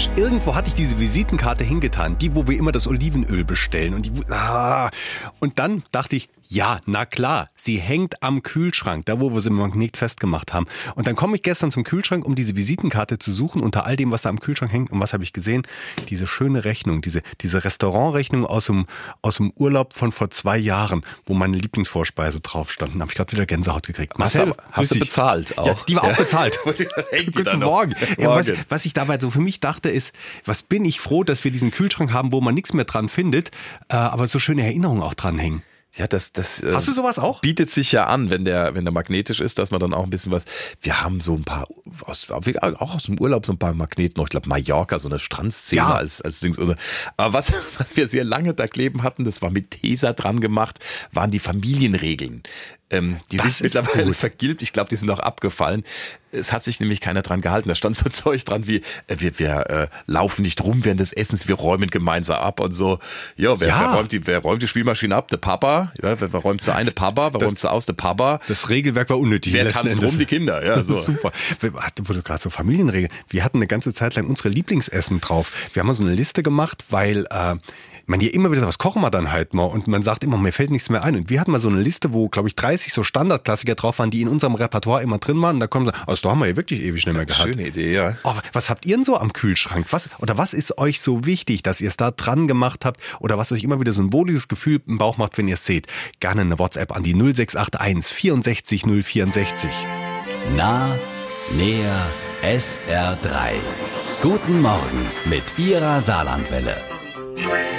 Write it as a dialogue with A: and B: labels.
A: Mensch, irgendwo hatte ich diese Visitenkarte hingetan, die, wo wir immer das Olivenöl bestellen. Und dann dachte ich, ja, na klar, sie hängt am Kühlschrank, da wo wir sie mit Magnet festgemacht haben. Und dann komme ich gestern zum Kühlschrank, um diese Visitenkarte zu suchen, unter all dem, was da am Kühlschrank hängt. Und was habe ich gesehen? Diese schöne Rechnung, diese Restaurantrechnung aus dem Urlaub von vor 2 Jahren, wo meine Lieblingsvorspeise drauf stand. Da habe ich gerade wieder Gänsehaut gekriegt.
B: Marcel, hast du bezahlt auch?
A: Ja, die war auch bezahlt.
B: Guten
A: Morgen. Ja, was ich dabei so für mich dachte ist, was bin ich froh, dass wir diesen Kühlschrank haben, wo man nichts mehr dran findet, aber so schöne Erinnerungen auch dran hängen.
B: Ja, das
A: Hast du sowas auch?
B: Bietet sich ja an, wenn der magnetisch ist, dass man dann auch ein bisschen was. Wir haben so ein paar auch aus dem Urlaub so ein paar Magneten noch. Ich glaube Mallorca, so eine Strandszene als Dings. Aber was wir sehr lange da kleben hatten, das war mit Tesa dran gemacht, waren die Familienregeln. Die sind mittlerweile vergilbt. Ich glaube, die sind auch abgefallen. Es hat sich nämlich keiner dran gehalten. Da stand so Zeug dran wie, wir laufen nicht rum während des Essens, wir räumen gemeinsam ab und so. Ja, wer räumt die Spielmaschine ab? Der Papa. Ja, wer räumt sie ein? Der Papa. Wer räumt sie aus? Der Papa.
A: Das Regelwerk war unnötig.
B: Wer tanzt rum? Die Kinder. Ja, so.
A: Das ist super. Wo du gerade so Familienregeln. Wir hatten eine ganze Zeit lang unsere Lieblingsessen drauf. Wir haben mal so eine Liste gemacht, weil man hier immer wieder, was kochen wir dann halt mal? Und man sagt immer, mir fällt nichts mehr ein. Und wir hatten mal so eine Liste, wo, glaube ich, 30 so Standardklassiker drauf waren, die in unserem Repertoire immer drin waren. Und da kommen sie, also da haben wir ja wirklich ewig nicht mehr gehabt.
B: Schöne Idee, ja.
A: Oh, was habt ihr denn so am Kühlschrank? Was ist euch so wichtig, dass ihr es da dran gemacht habt? Oder was euch immer wieder so ein wohliges Gefühl im Bauch macht, wenn ihr es seht? Gerne eine WhatsApp an die 0681 64 064.
C: Nah, näher, SR3. Guten Morgen mit Ihrer Saarlandwelle.